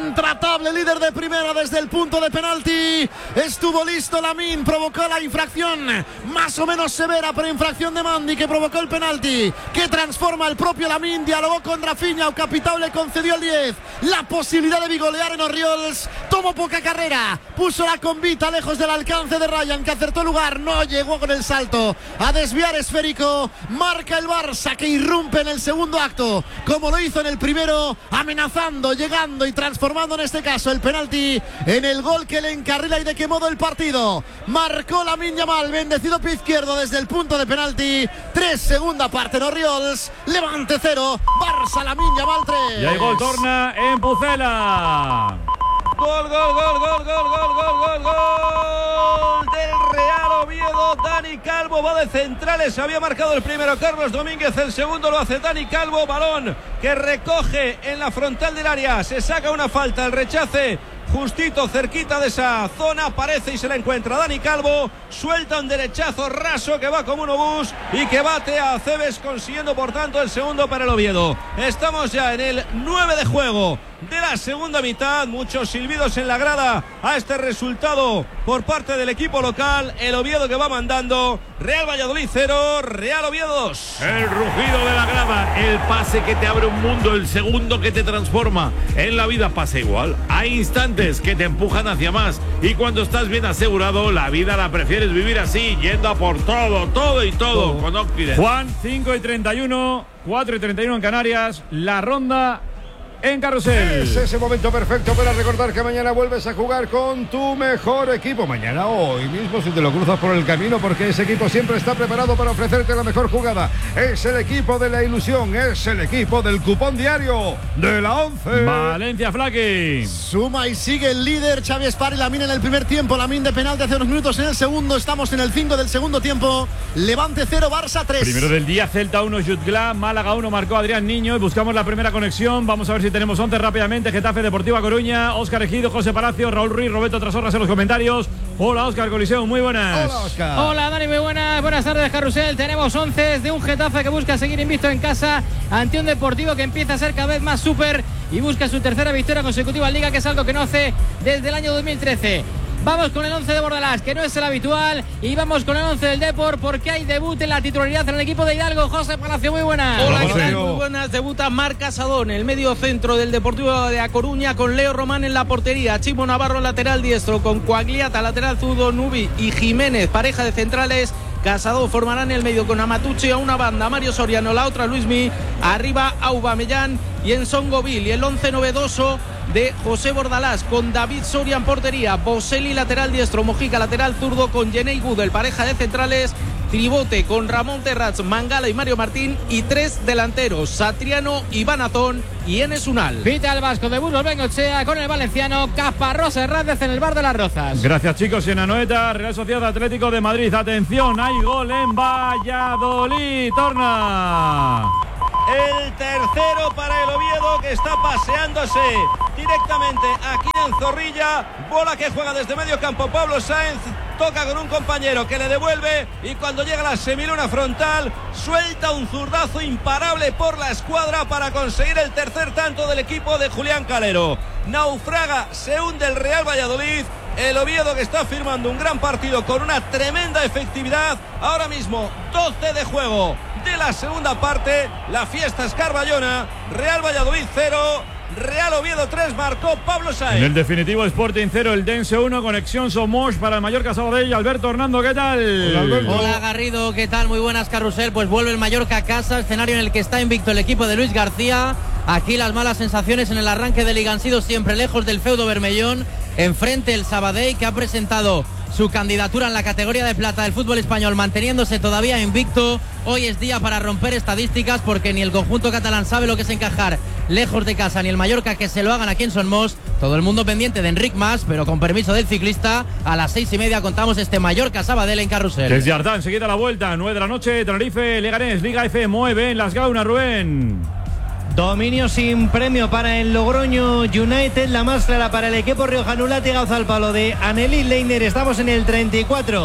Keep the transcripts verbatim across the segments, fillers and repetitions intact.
intratable, líder de primera desde el punto de penalti. Estuvo listo Lamine, provocó la infracción más o menos severa, pero infracción de Mandy que provocó el penalti, que transforma el propio Lamine. Dialogó con Rafinha, o Capitao le concedió el diez, la posibilidad de bigolear en Orriols. Tomó poca carrera, puso la convita lejos del alcance de Ryan, que acertó el lugar, no llegó con el salto a desviar esférico. Marca el Barça, que irrumpe en el segundo acto, como lo hizo en el primero, amenazando, llegando y transformando en este caso el penalti en el gol que le encarrila y de qué modo el partido. Marcó Lamine Yamal, bendecido pie izquierdo desde el punto de penalti. Tres, segunda parte en Orriols. Levante cero, Barça Lamine Yamal tres. Y hay gol, torna en Pucela. Gol, gol, gol, gol, gol, gol, gol, gol, gol del Real Oviedo. Dani Calvo va de centrales. Había marcado el primero Carlos Domínguez, el segundo lo hace Dani Calvo. Balón que recoge en la frontal del área. Se saca una falta, el rechace justito cerquita de esa zona, aparece y se la encuentra Dani Calvo, suelta un derechazo raso que va como un obús y que bate a Cebes, consiguiendo por tanto el segundo para el Oviedo. Estamos ya en el nueve de juego de la segunda mitad, muchos silbidos en la grada a este resultado por parte del equipo local. El Oviedo que va mandando, Real Valladolid cero, Real Oviedo dos. El rugido de la grada, el pase que te abre un mundo, el segundo que te transforma. En la vida pasa igual, hay instantes que te empujan hacia más y cuando estás bien asegurado, la vida la prefieres vivir así, yendo a por todo, todo y todo, todo. Con Occident. Juan, cinco y treinta y uno, cuatro y treinta y uno en Canarias, la ronda en Carrusel. Es ese momento perfecto para recordar que mañana vuelves a jugar con tu mejor equipo. Mañana, hoy mismo, si te lo cruzas por el camino, porque ese equipo siempre está preparado para ofrecerte la mejor jugada. Es el equipo de la ilusión, es el equipo del cupón diario de la once. Valencia Flaqui. Suma y sigue el líder Xavi Espar y Lamine en el primer tiempo. Lamine de penal de hace unos minutos en el segundo. Estamos en el cinco del segundo tiempo. Levante cero, Barça tres. Primero del día, Celta uno, Jutgla, Málaga uno, marcó Adrián Niño. Y buscamos la primera conexión. Vamos a ver si tenemos once rápidamente. Getafe, Deportiva Coruña, Óscar Ejido, José Palacio, Raúl Ruiz, Roberto Trasorras en los comentarios. Hola Óscar Coliseo, muy buenas. Hola Óscar. Hola Dani, muy buenas. Buenas tardes, Carrusel. Tenemos once de un Getafe que busca seguir invicto en casa ante un Deportivo que empieza a ser cada vez más súper y busca su tercera victoria consecutiva en Liga, que es algo que no hace desde el año dos mil trece. Vamos con el once de Bordalás, que no es el habitual, y vamos con el once del Depor, porque hay debut en la titularidad en el equipo de Hidalgo. José Palacio, muy buenas. Hola, ¿qué tal? Muy buenas. Debuta Marc Casadón, el medio centro del Deportivo de A Coruña, con Leo Román en la portería, Chimo Navarro lateral diestro, con Coagliata lateral zurdo, Nubi y Jiménez, pareja de centrales. Casado formarán el medio con Amatucci a una banda, Mario Soriano la otra, Luismi, arriba Aubameyang y en Songovil. Y el once novedoso de José Bordalás, con David Soria en portería, Boselli lateral diestro, Mojica lateral zurdo, con Jenei Gudel, pareja de centrales, Tribote con Ramón Terrats, Mangala y Mario Martín, y tres delanteros, Satriano, Iván Azón y Enes Unal. Pita el vasco de Burgos Bengochea con el valenciano Caparrós Hernández en el Bar de las Rozas. Gracias, chicos. Y en Anoeta, Real Sociedad Atlético de Madrid. Atención, hay gol en Valladolid. Torna. El tercero para el Oviedo, que está paseándose directamente aquí en Zorrilla. Bola que juega desde medio campo Pablo Sáenz. Toca con un compañero que le devuelve y cuando llega la semiluna frontal suelta un zurdazo imparable por la escuadra para conseguir el tercer tanto del equipo de Julián Calero. Naufraga, se hunde el Real Valladolid. El Oviedo que está firmando un gran partido con una tremenda efectividad. Ahora mismo doce de juego de la segunda parte. La fiesta es carballona. Real Valladolid cero, Real Oviedo tres, marcó Pablo Sáenz. En el definitivo Sporting cero, el Dense uno, conexión Somos para el Mallorca Sabadell. Alberto Hernando, ¿qué tal? Hola, Hola Garrido, ¿qué tal? Muy buenas, Carrusel. Pues vuelve el Mallorca a casa, escenario en el que está invicto el equipo de Luis García. Aquí las malas sensaciones en el arranque de Liga han sido siempre lejos del feudo bermellón. Enfrente el Sabadell, que ha presentado su candidatura en la categoría de plata del fútbol español, manteniéndose todavía invicto. Hoy es día para romper estadísticas, porque ni el conjunto catalán sabe lo que es encajar lejos de casa, ni el Mallorca que se lo hagan aquí en Son Mos. Todo el mundo pendiente de Enric Mas, pero con permiso del ciclista, a las seis y media contamos este Mallorca Sabadell en Carrusel. Desde Ardán, enseguida la vuelta, nueve de la noche, Tenerife, Leganés, Liga F, mueve en Las Gaunas, Rubén. Dominio sin premio para el Logroño United, la más clara para el equipo riojano, latigazo al palo de Annelies Leiner. Estamos en el treinta y cuatro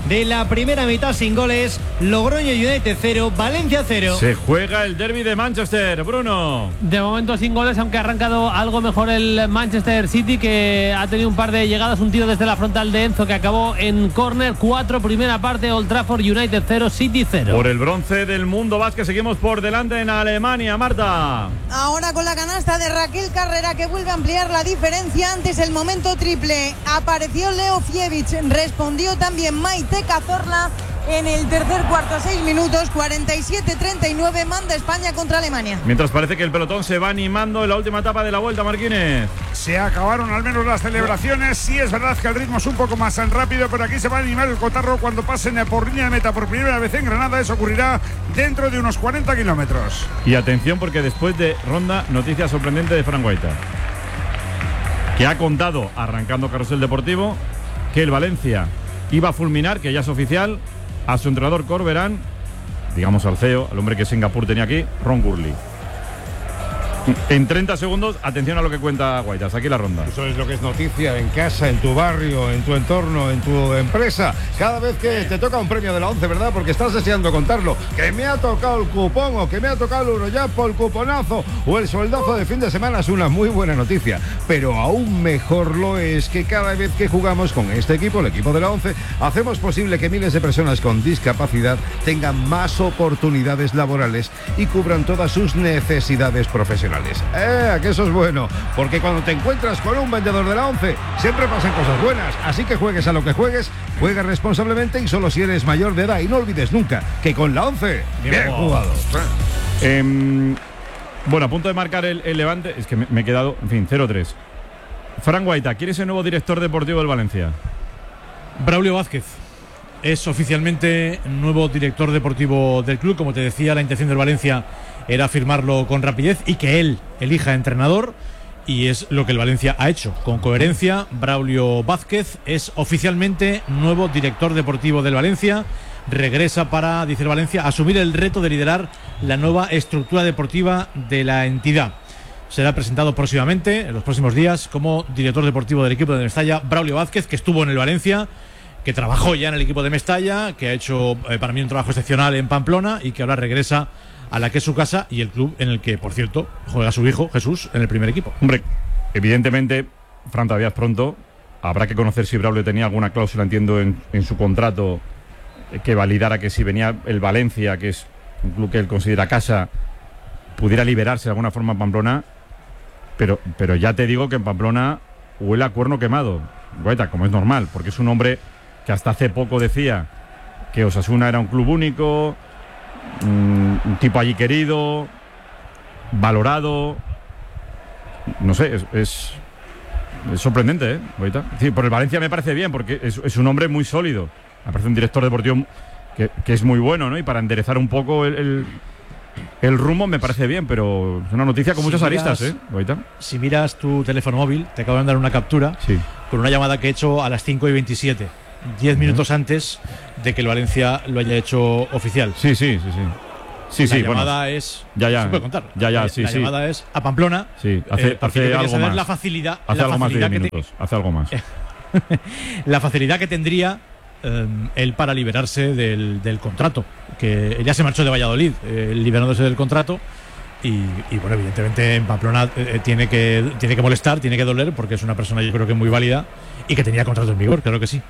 de la primera mitad sin goles. Logroño United cero, Valencia cero. Se juega el derbi de Manchester, Bruno. De momento sin goles, aunque ha arrancado algo mejor el Manchester City, que ha tenido un par de llegadas, un tiro desde la frontal de Enzo que acabó en córner. Cuatro, primera parte, Old Trafford, United cero, City cero. Por el bronce del mundo básquet seguimos por delante en Alemania, Marta. Ahora con la canasta de Raquel Carrera, que vuelve a ampliar la diferencia. Antes el momento triple, apareció Leo Fievich, respondió también Maite Cazorla. En el tercer cuarto, seis minutos, cuarenta y siete treinta y nueve, manda España contra Alemania. Mientras parece que el pelotón se va animando en la última etapa de la vuelta, Marquínez. Se acabaron al menos las celebraciones. Sí, es verdad que el ritmo es un poco más rápido, pero aquí se va a animar el cotarro cuando pasen por línea de meta por primera vez en Granada. Eso ocurrirá dentro de unos cuarenta kilómetros. Y atención, porque después de ronda, noticia sorprendente de Fran Guaita, que ha contado, arrancando Carrusel Deportivo, que el Valencia iba a fulminar, que ya es oficial, a su entrenador Corberán, digamos al C E O, al hombre que Singapur tenía aquí, Ron Gurley. En treinta segundos, atención a lo que cuenta Guaitas. Aquí la ronda. Eso es lo que es noticia en casa, en tu barrio, en tu entorno, en tu empresa. Cada vez que te toca un premio de la once, ¿verdad? Porque estás deseando contarlo. Que me ha tocado el cupón, o que me ha tocado el Eurojackpot, el cuponazo o el sueldazo de fin de semana, es una muy buena noticia. Pero aún mejor lo es que cada vez que jugamos con este equipo, el equipo de la once, hacemos posible que miles de personas con discapacidad tengan más oportunidades laborales y cubran todas sus necesidades profesionales. Eh, que eso es bueno, porque cuando te encuentras con un vendedor de la once, siempre pasan cosas buenas. Así que juegues a lo que juegues, juega responsablemente y solo si eres mayor de edad. Y no olvides nunca que con la once, bien, bien jugado. Eh, bueno, a punto de marcar el, el Levante, es que me, me he quedado, en fin, cero tres. Fran Guaita, ¿quién es el nuevo director deportivo del Valencia? Braulio Vázquez. Es oficialmente nuevo director deportivo del club. Como te decía, la intención del Valencia era firmarlo con rapidez y que él elija entrenador, y es lo que el Valencia ha hecho con coherencia. Braulio Vázquez es oficialmente nuevo director deportivo del Valencia. Regresa para, dice el Valencia, asumir el reto de liderar la nueva estructura deportiva de la entidad. Será presentado próximamente, en los próximos días, como director deportivo del equipo de Mestalla, Braulio Vázquez, que estuvo en el Valencia, que trabajó ya en el equipo de Mestalla, que ha hecho eh, para mí un trabajo excepcional en Pamplona y que ahora regresa a la que es su casa y el club en el que, por cierto, juega su hijo Jesús en el primer equipo. Hombre, evidentemente, Fran, todavía es pronto. Habrá que conocer si Braulio tenía alguna cláusula, entiendo, en, en su contrato que validara que si venía el Valencia, que es un club que él considera casa, pudiera liberarse de alguna forma en Pamplona. Pero, pero ya te digo que en Pamplona huele a cuerno quemado, Guaita, como es normal, porque es un hombre que hasta hace poco decía que Osasuna era un club único, un, un tipo allí querido, valorado. No sé, es, es, es sorprendente, ¿eh, Guaita? Sí, por el Valencia me parece bien, porque es, es un hombre muy sólido. Me parece un director deportivo que, que es muy bueno, ¿no? Y para enderezar un poco el, el, el rumbo me parece bien, pero es una noticia con si muchas miras, aristas, ¿eh, Guaita? Si miras tu teléfono móvil, te acabo de mandar una captura, sí, con una llamada que he hecho a las cinco y veintisiete. diez minutos uh-huh. antes de que el Valencia lo haya hecho oficial. Sí, sí, sí, sí. Sí, la sí, llamada bueno, es. Ya, ya. ¿Se puede contar? Ya, ya, la, sí, la sí. La llamada es a Pamplona. Sí, hace, eh, hace algo saber más. La facilidad, hace la algo facilidad más de que minutos. Te... Hace algo más. La facilidad que tendría eh, él para liberarse del, del contrato. Que ella se marchó de Valladolid, eh, liberándose del contrato. Y, y bueno, evidentemente en Pamplona eh, tiene, que, tiene que molestar, tiene que doler, porque es una persona, yo creo que muy válida y que tenía contrato en vigor, claro que sí.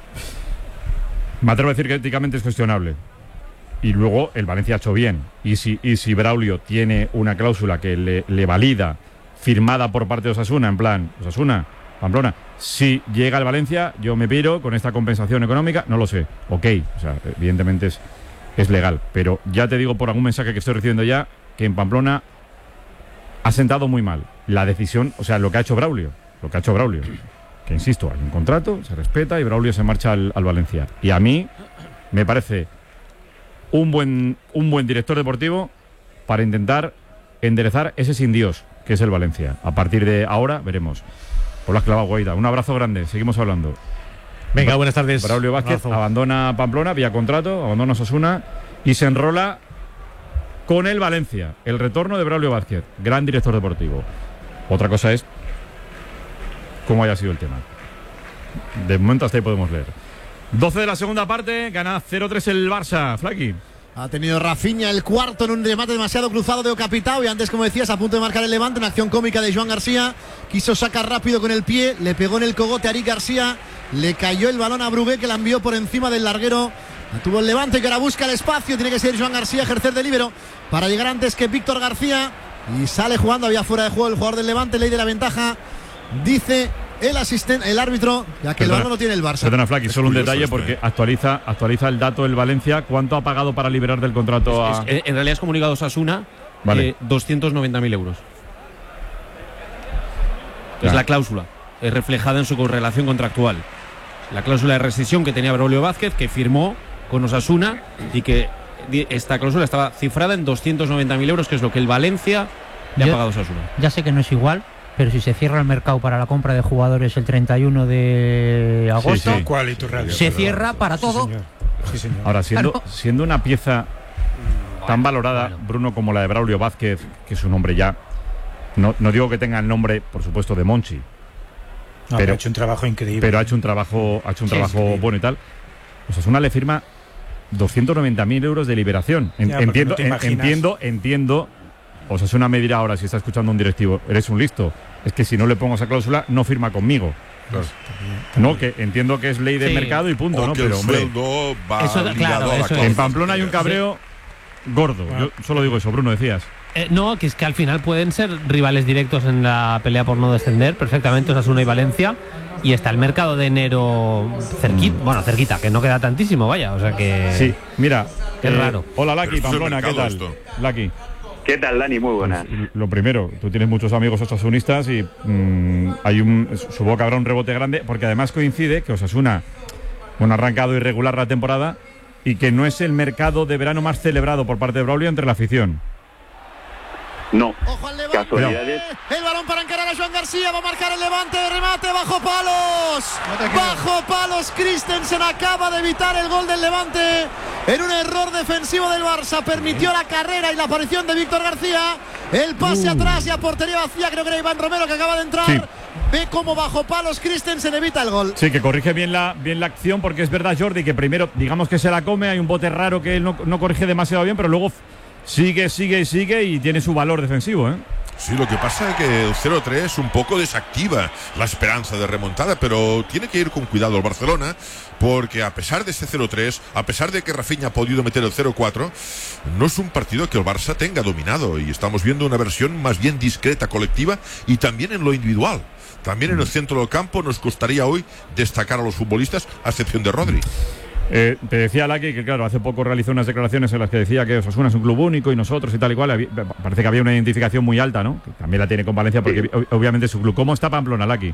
Me atrevo a decir que éticamente es cuestionable. Y luego el Valencia ha hecho bien. Y si, y si Braulio tiene una cláusula que le, le valida, firmada por parte de Osasuna, en plan, Osasuna, Pamplona, si llega al Valencia, yo me piro con esta compensación económica, no lo sé. Ok, o sea, evidentemente es, es legal. Pero ya te digo por algún mensaje que estoy recibiendo ya, que en Pamplona ha sentado muy mal la decisión, o sea, lo que ha hecho Braulio. Lo que ha hecho Braulio. Que insisto, hay un contrato, se respeta y Braulio se marcha al, al Valencia. Y a mí me parece un buen, un buen director deportivo para intentar enderezar ese sin Dios que es el Valencia. A partir de ahora veremos. Por la clavado, Guaita. Un abrazo grande, seguimos hablando. Venga, buenas tardes. Braulio Vázquez abandona Pamplona vía contrato, abandona Osasuna y se enrola con el Valencia. El retorno de Braulio Vázquez, gran director deportivo. Otra cosa es cómo haya sido el tema. De momento hasta ahí podemos leer. doce de la segunda parte, gana cero tres el Barça, Flaqui. Ha tenido Rafinha el cuarto en un remate demasiado cruzado de Ocapitao y antes, como decías, a punto de marcar el Levante, una acción cómica de Joan García, quiso sacar rápido con el pie, le pegó en el cogote a Eric García, le cayó el balón a Brugué que la envió por encima del larguero, la tuvo el Levante que ahora busca el espacio, tiene que ser Joan García, ejercer de líbero para llegar antes que Víctor García y sale jugando, había fuera de juego el jugador del Levante, ley de la ventaja, dice el asistente, el árbitro, ya que el balón no tiene el Barça. Perdona, Flaqui, solo un detalle porque actualiza, actualiza el dato el Valencia. ¿Cuánto ha pagado para liberar del contrato a...? Es, es, en realidad es comunicado Osasuna, vale. eh, doscientos noventa mil euros. Es la cláusula, es reflejada en su relación contractual. La cláusula de rescisión que tenía Braulio Vázquez, que firmó con Osasuna y que esta cláusula estaba cifrada en doscientos noventa mil euros, que es lo que el Valencia le Yo, ha pagado a Osasuna. Ya sé que no es igual, pero si se cierra el mercado para la compra de jugadores el treinta y uno de agosto, sí, sí. ¿Cuál, Iturralde? se cierra para Sí, todo. señor. Sí, señor. Ahora, siendo, Claro. siendo una pieza tan valorada, bueno. Bruno, como la de Braulio Vázquez, que es un hombre ya, no, no digo que tenga el nombre, por supuesto, de Monchi, No, pero, pero ha hecho un trabajo increíble. pero ha hecho un trabajo, ha hecho un Sí, trabajo sí. bueno y tal. Osasuna le firma doscientos noventa mil euros de liberación. En- Ya, porque entiendo, no te en- imaginas. entiendo, entiendo. Osasuna me dirá ahora, si está escuchando un directivo, eres un listo. Es que si no le pongo esa cláusula, no firma conmigo. Claro. No, que entiendo que es ley de Sí. mercado y punto, O ¿no? que el Pero, hombre, sueldo va Eso, ligado claro, a la eso es. cláusula. en Pamplona hay un cabreo gordo. Yo solo digo eso, Bruno, decías. Eh, no, que es que al final pueden ser rivales directos en la pelea por no descender perfectamente, Osasuna y Valencia. Y está el mercado de enero cerquita, bueno, cerquita, que no queda tantísimo, vaya, o sea que... Sí, mira. Qué raro. Hola, Pero Laki, esto es el Pamplona, ¿qué mercado, tal? esto. Laki. ¿Qué tal, Dani? Muy buenas. Pues, lo primero, tú tienes muchos amigos osasunistas y mm, hay un, supongo que habrá un rebote grande, porque además coincide que Osasuna, bueno, ha arrancado irregular la temporada y que no es el mercado de verano más celebrado por parte de Braulio entre la afición. No, Ojo al Levante. casualidades. El balón para encarar a Joan García. Va a marcar el Levante. Remate bajo palos. Bajo palos. Christensen acaba de evitar el gol del Levante. En un error defensivo del Barça. Permitió la carrera y la aparición de Víctor García. El pase Uh. atrás y a portería vacía. Creo que era Iván Romero que acaba de entrar. Sí. Ve cómo bajo palos Christensen evita el gol. Sí, que corrige bien la, bien la acción, porque es verdad, Jordi, que primero, digamos que se la come, hay un bote raro que él no, no corrige demasiado bien, pero luego sigue, sigue y sigue y tiene su valor defensivo, ¿eh? Sí, lo que pasa es que el cero tres un poco desactiva la esperanza de remontada, pero tiene que ir con cuidado el Barcelona, porque a pesar de ese cero tres, a pesar de que Rafinha ha podido meter el cero cuatro, no es un partido que el Barça tenga dominado y estamos viendo una versión más bien discreta, colectiva y también en lo individual. También en el centro del campo nos costaría hoy destacar a los futbolistas, a excepción de Rodri. Eh, te decía Laki que, claro, hace poco realizó unas declaraciones en las que decía que Osasuna es un club único y nosotros y tal y cual. Había- Parece que había una identificación muy alta, ¿no? Que también la tiene con Valencia porque Sí. ob- obviamente es su club. ¿Cómo está Pamplona, Laki?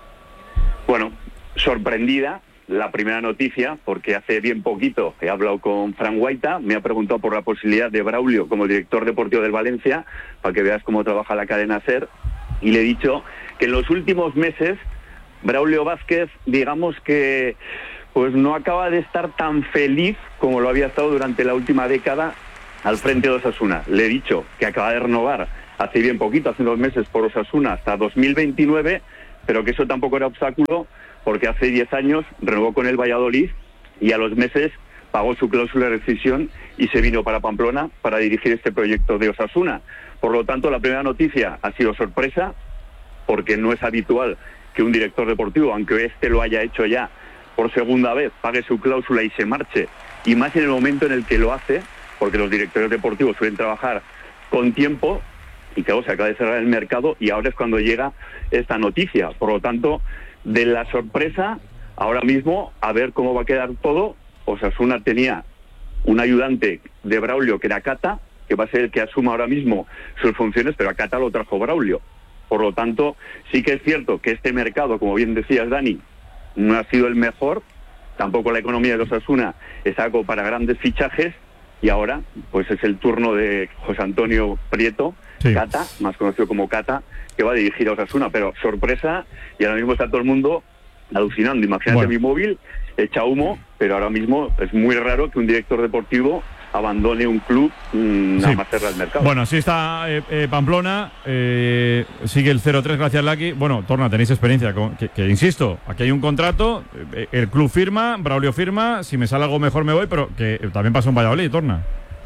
Bueno, sorprendida la primera noticia, porque hace bien poquito he hablado con Fran Guaita, me ha preguntado por la posibilidad de Braulio como director deportivo del Valencia, para que veas cómo trabaja la cadena SER, y le he dicho que en los últimos meses Braulio Vázquez, digamos que pues no acaba de estar tan feliz como lo había estado durante la última década al frente de Osasuna. Le he dicho que acaba de renovar hace bien poquito, hace dos meses por Osasuna hasta dos mil veintinueve, pero que eso tampoco era obstáculo porque hace diez años renovó con el Valladolid y a los meses pagó su cláusula de rescisión y se vino para Pamplona para dirigir este proyecto de Osasuna. Por lo tanto, la primera noticia ha sido sorpresa, porque no es habitual que un director deportivo, aunque este lo haya hecho ya por segunda vez, pague su cláusula y se marche, y más en el momento en el que lo hace, porque los directores deportivos suelen trabajar con tiempo, y claro, se acaba de cerrar el mercado y ahora es cuando llega esta noticia. Por lo tanto, de la sorpresa, ahora mismo, a ver cómo va a quedar todo. Osasuna tenía un ayudante de Braulio que era Cata, que va a ser el que asuma ahora mismo sus funciones, pero a Cata lo trajo Braulio. Por lo tanto, sí que es cierto que este mercado, como bien decías, Dani, no ha sido el mejor, tampoco la economía de Osasuna está como para grandes fichajes, y ahora pues es el turno de José Antonio Prieto, Sí. Cata, más conocido como Cata, que va a dirigir a Osasuna, pero sorpresa, y ahora mismo está todo el mundo alucinando. Imagínate Bueno. mi móvil, echa humo, pero ahora mismo es muy raro que un director deportivo abandone un club mmm, nada Sí. más cerrar el mercado. Bueno, así está eh, eh, Pamplona, eh, sigue el cero tres, gracias Lucky. Bueno, Torna, tenéis experiencia, con, que, que insisto, aquí hay un contrato, eh, el club firma, Braulio firma, si me sale algo mejor me voy, pero que eh, también pasó en Valladolid, Torna.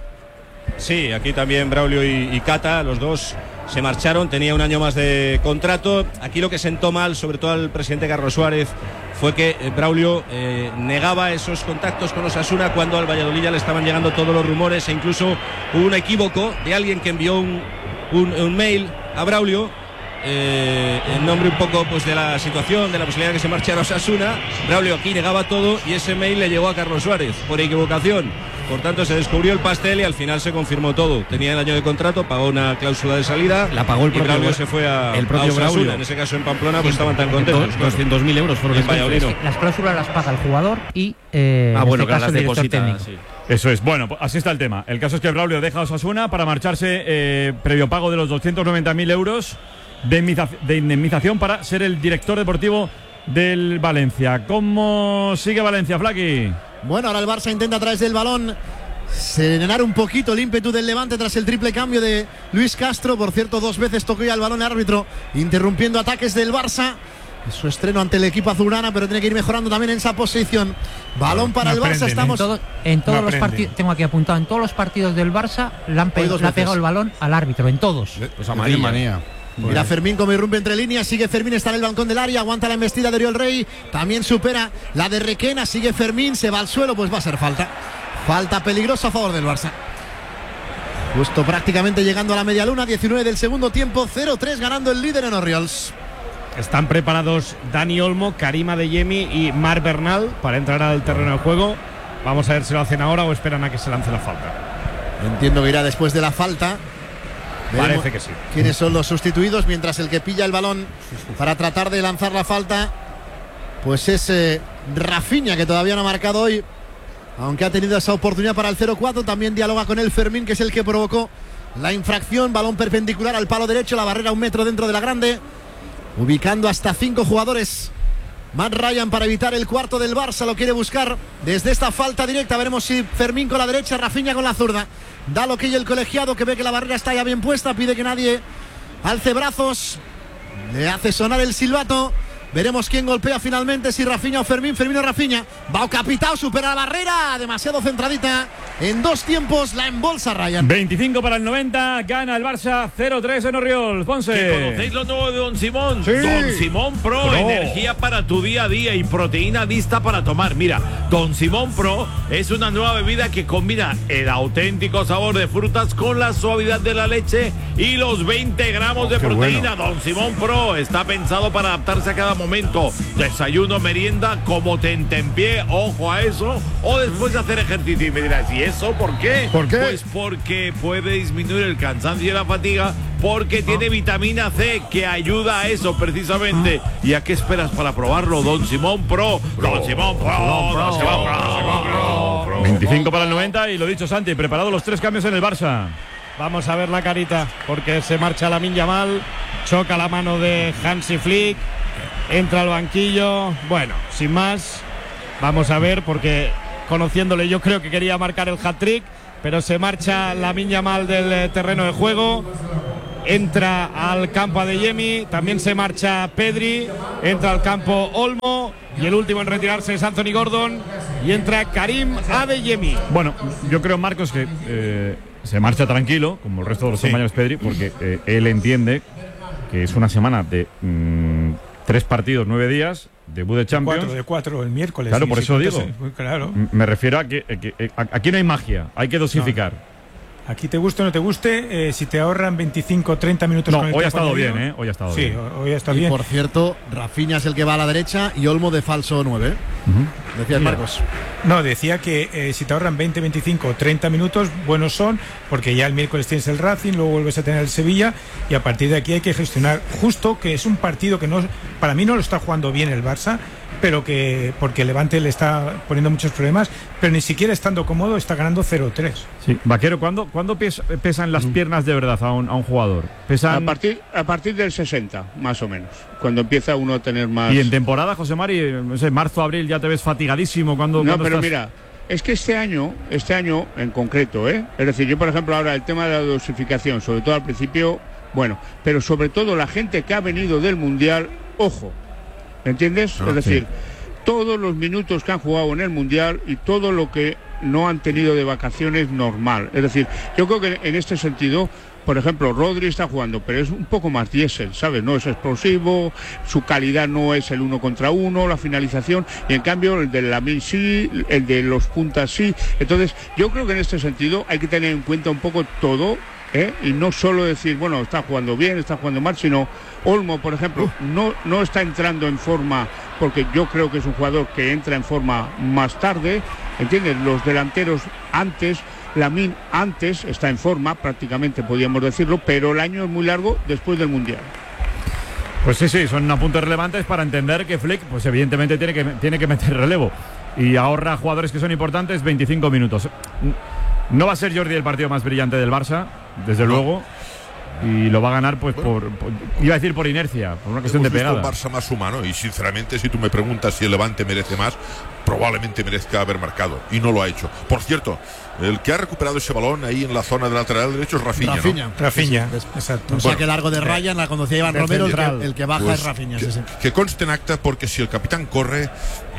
Sí, aquí también Braulio y, y Cata, los dos se marcharon, tenía un año más de contrato. Aquí lo que sentó mal, sobre todo al presidente Carlos Suárez, fue que eh, Braulio eh, negaba esos contactos con Osasuna cuando al Valladolid ya le estaban llegando todos los rumores, e incluso hubo un equívoco de alguien que envió un, un, un mail a Braulio eh, en nombre un poco pues de la situación, de la posibilidad de que se marchara Osasuna. Braulio aquí negaba todo y ese mail le llegó a Carlos Suárez por equivocación. Por tanto, se descubrió el pastel y al final se confirmó todo. Tenía el año de contrato, pagó una cláusula de salida. La pagó el y propio Braulio se fue a, el propio a Osasuna. Braulio. En ese caso en Pamplona pues estaban tan contentos. doscientos mil euros fueron en Valladolid. Sí, las cláusulas las paga el jugador y eh, Ah, en bueno, este claro, caso las el director deposita, técnico. sí. Eso es. Bueno, pues así está el tema. El caso es que Braulio deja a Osasuna para marcharse eh, previo pago de los doscientos noventa mil euros de, indemniza- de indemnización para ser el director deportivo del Valencia. ¿Cómo sigue Valencia, Flaky? Bueno, ahora el Barça intenta a través del balón serenar un poquito el ímpetu del Levante tras el triple cambio de Luis Castro. Por cierto, dos veces tocó ya el balón el árbitro, interrumpiendo ataques del Barça. Es su estreno ante el equipo azulgrana, pero tiene que ir mejorando también en esa posición. Balón para No el Barça, aprenden, estamos... En, todo- en todos No los aprenden. partidos, tengo aquí apuntado, en todos los partidos del Barça le, han pe- Hoy dos le ha veces. pegado el balón al árbitro, en todos. Pues amarilla. manía. Mira Fermín como irrumpe entre líneas, sigue Fermín, está en el balcón del área, aguanta la embestida de Oriol Rey, también supera la de Requena, sigue Fermín, se va al suelo, pues va a ser falta. Falta peligrosa a favor del Barça. Justo prácticamente llegando a la media luna, diecinueve del segundo tiempo, cero tres ganando el líder en Oriols. Están preparados Dani Olmo, Karim Adeyemi y Marc Bernal para entrar al terreno de juego. Vamos a ver si lo hacen ahora o esperan a que se lance la falta. Entiendo que irá después de la falta. Veremos Parece que sí. quiénes son los sustituidos, mientras el que pilla el balón para tratar de lanzar la falta pues es eh, Rafinha, que todavía no ha marcado hoy, aunque ha tenido esa oportunidad para el cero cuatro. También dialoga con el Fermín, que es el que provocó la infracción. Balón perpendicular al palo derecho, la barrera un metro dentro de la grande, ubicando hasta cinco jugadores. Matt Ryan para evitar el cuarto del Barça, lo quiere buscar desde esta falta directa. Veremos si Fermín con la derecha, Rafinha con la zurda. Da lo que y el colegiado, que ve que la barrera está ya bien puesta, pide que nadie alce brazos, le hace sonar el silbato. Veremos quién golpea finalmente, si Rafinha o Fermín. Fermín o Rafinha. Va Capitao, supera la barrera, demasiado centradita. En dos tiempos la embolsa Ryan. veinticinco para el noventa, gana el Barça cero tres en Oriol. Ponce. ¿Que conocéis lo nuevo de Don Simón? Sí. Don Simón Pro, Pro. energía para tu día a día y proteína vista para tomar. Mira, Don Simón Pro es una nueva bebida que combina el auténtico sabor de frutas con la suavidad de la leche y los veinte gramos de qué proteína. bueno. Don Simón Pro está pensado para adaptarse a cada momento. Desayuno, merienda, como tentempié, ojo a eso, o después de hacer ejercicio. Y me dirás, ¿y eso por qué? ¿Por qué? Pues porque puede disminuir el cansancio y la fatiga, porque tiene vitamina C que ayuda a eso precisamente. ¿Y a qué esperas para probarlo? Don Simón Pro. Don Simón Pro. Don Simón Pro. veinticinco para el noventa y lo dicho, Santi, preparado los tres cambios en el Barça. Vamos a ver la carita, porque se marcha Lamine Yamal, choca la mano de Hansi Flick, entra al banquillo. Bueno, sin más, vamos a ver, porque conociéndole yo creo que quería marcar el hat-trick, pero se marcha Lamine Yamal del eh, terreno de juego. Entra al campo Adeyemi, también se marcha Pedri, entra al campo Olmo y el último en retirarse es Anthony Gordon y entra Karim Adeyemi. Bueno, yo creo, Marcos, que eh, se marcha tranquilo, como el resto de los Sí. compañeros Pedri, porque eh, él entiende que es una semana de mm, tres partidos, nueve días, debut de Champions. Cuatro de cuatro el miércoles. Claro, sí, por sí, eso entonces, digo. pues, claro. M- Me refiero a que, eh, que, eh, a- aquí no hay magia, hay que dosificar. Aquí te guste o no te guste, eh, si te ahorran veinticinco o treinta minutos. No, con el hoy ha tiempo estado añadido- bien, ¿eh? Hoy ha estado sí, bien. hoy ha estado Y bien. por cierto, Rafinha es el que va a la derecha y Olmo de falso nueve. Decías, Mira. Marcos. No, decía que eh, si te ahorran veinte, veinticinco o treinta minutos, buenos son, porque ya el miércoles tienes el Racing, luego vuelves a tener el Sevilla y a partir de aquí hay que gestionar justo, que es un partido que no, para mí no lo está jugando bien el Barça, pero que porque el Levante le está poniendo muchos problemas, pero ni siquiera estando cómodo está ganando cero tres. Sí. Vaquero, ¿cuándo, ¿cuándo pes- pesan las piernas de verdad a un, a un jugador? ¿Pesan? A partir, a partir del sesenta, más o menos, cuando empieza uno a tener más... Y en temporada, José Mari, no sé, marzo, abril, ya te ves fatigadísimo. Cuando, No, cuando pero estás... mira, es que este año, este año en concreto, ¿eh? Es decir, yo por ejemplo ahora el tema de la dosificación, sobre todo al principio, bueno, pero sobre todo la gente que ha venido del Mundial, ojo, ¿me entiendes? Ah, es decir, sí. todos los minutos que han jugado en el Mundial y todo lo que no han tenido de vacaciones normal. Es decir, yo creo que en este sentido, por ejemplo, Rodri está jugando, pero es un poco más diésel, ¿sabes? No es explosivo, su calidad no es el uno contra uno, la finalización, y en cambio el de Lamine sí, el de los puntas sí. Entonces, yo creo que en este sentido hay que tener en cuenta un poco todo, ¿eh? Y no solo decir, bueno, está jugando bien, está jugando mal, sino Olmo, por ejemplo, no, no está entrando en forma, porque yo creo que es un jugador que entra en forma más tarde, ¿entiendes? Los delanteros antes, Lamine antes está en forma, prácticamente podríamos decirlo, pero el año es muy largo después del Mundial. Pues sí, sí, son apuntes relevantes para entender que Flick, pues evidentemente tiene que, tiene que meter relevo y ahorra jugadores que son importantes veinticinco minutos. No va a ser Jordi el partido más brillante del Barça, desde no. luego, y lo va a ganar pues bueno. por, por, iba a decir por inercia, por una cuestión Hemos de pegada. Visto un Barça más humano y sinceramente si tú me preguntas si el Levante merece más, probablemente merezca haber marcado y no lo ha hecho. Por cierto, el que ha recuperado ese balón ahí en la zona del lateral derecho es Rafinha, Rafinha, ¿no? Rafinha, exacto. Un saque largo de Ryan, la conducía Iván Romero, el que, el que baja pues, es Rafinha. Que, sí, sí. que conste en acta porque si el capitán corre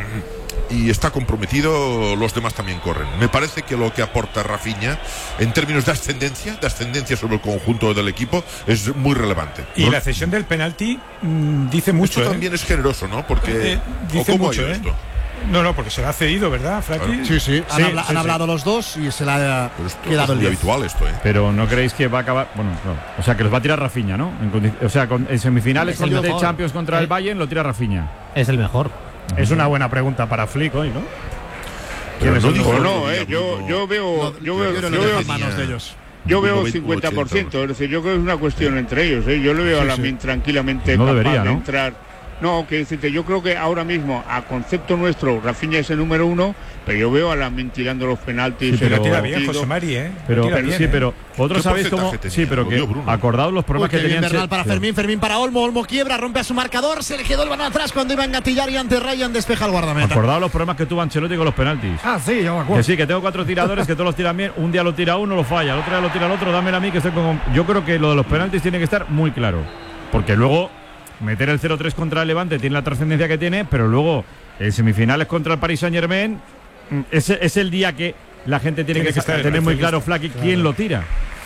y está comprometido, los demás también corren. Me parece que lo que aporta Rafinha en términos de ascendencia, de ascendencia sobre el conjunto del equipo, es muy relevante. Y ¿no? la cesión del penalti mmm, dice mucho. Esto ¿eh? también es generoso, ¿no? Porque eh, dice ¿cómo mucho, ha ido ¿eh? esto? No, no, porque se lo ha cedido, ¿verdad, Frankie? Claro. Sí, sí, han, sí, habla, sí, han sí. hablado los dos y se la ha quedado es el muy diez. habitual esto, ¿eh? Pero no creéis que va a acabar, bueno, no. O sea, que los va a tirar Rafinha, ¿no? En condi- o sea, con, en semifinales Es el con el mejor. Champions contra el Eh. Bayern lo tira Rafinha. Es el mejor. Es una buena pregunta para Flick hoy, ¿no? Pero no dijo Pues no, no, eh, yo, yo veo, yo veo, Yo yo no le veo, dejo manos de ellos. yo veo Como cincuenta por ciento, ochenta. es decir, yo creo que es una cuestión entre ellos, ¿eh? Yo le veo Sí, a Lamine sí. tranquilamente No capaz debería, de ¿no? entrar. No, que decirte, yo creo que ahora mismo, a concepto nuestro, Rafinha es el número uno, pero yo veo a Lamine tirando los penaltis. Sí, pero el tira bien, partido. José Mari, ¿eh? Pero, Tira bien, sí, ¿eh? pero vosotros ¿Qué sabéis cómo. porcentaje Sí, tenía? pero Lo que dio Bruno. acordaos los Uy, problemas qué que bien tenían. Bernal para sí. Fermín, Fermín para Olmo, Olmo quiebra, rompe a su marcador, se le quedó el balón atrás cuando iba a engatillar y ante Ryan despeja el guardameta. Acordaos los problemas que tuvo Ancelotti con los penaltis. Ah, sí, yo me Que acuerdo. sí, que tengo cuatro tiradores que todos los tiran bien. Un día lo tira uno, lo falla. El otro día lo tira el otro, dámela a mí que estoy con. Yo creo que lo de los penaltis tiene que estar muy claro. Porque luego meter el cero tres contra el Levante tiene la trascendencia que tiene, pero luego en semifinales contra el Paris Saint Germain es, es el día que la gente tiene, Tiene que, que estar tener muy especialista, claro, Flaky, claro. quién lo tira.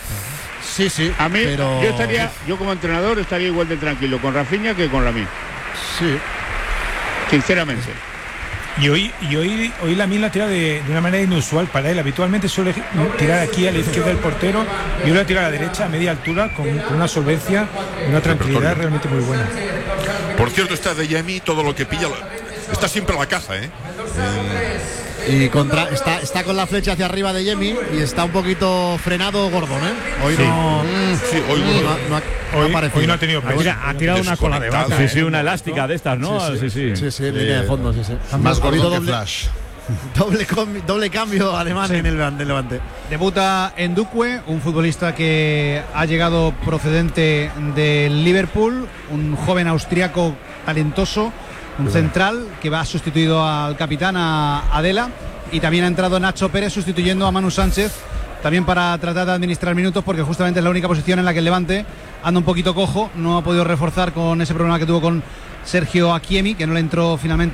Sí, sí. A mí, pero... yo estaría, yo como entrenador estaría igual de tranquilo con Rafinha que con Lamine, Sí. sinceramente. Y hoy, y hoy, hoy Lamine la tira de, de una manera inusual para él. Habitualmente suele tirar aquí a la izquierda del portero y hoy la tira a la derecha a media altura con, con una solvencia y una tranquilidad realmente muy buena. Por cierto, está de Yemi, todo lo que pilla, lo- está siempre a la caza, ¿eh? Y contra, está, está con la flecha hacia arriba de Yemi y está un poquito frenado Gordon, ¿eh? Hoy Sí. no. Sí, hoy no, no. no ha- no ha Hoy, aparecido. hoy no ha tenido Ha presión. tira- ha tirado una cola de vaca. Desconectado. Sí, sí, una elástica de estas, ¿no? Sí, sí. Sí, sí, línea de fondo, sí, sí. Más Ha habido gordo que doble, Flash. doble, com- doble cambio alemán en el del Levante. Debuta en Duque, un futbolista que ha llegado procedente del Liverpool, un joven austriaco talentoso, un central que va sustituido al capitán, a Adela, y también ha entrado Nacho Pérez sustituyendo a Manu Sánchez, también para tratar de administrar minutos, porque justamente es la única posición en la que el Levante anda un poquito cojo, no ha podido reforzar con ese problema que tuvo con Sergio Akiemi, que no le entró finalmente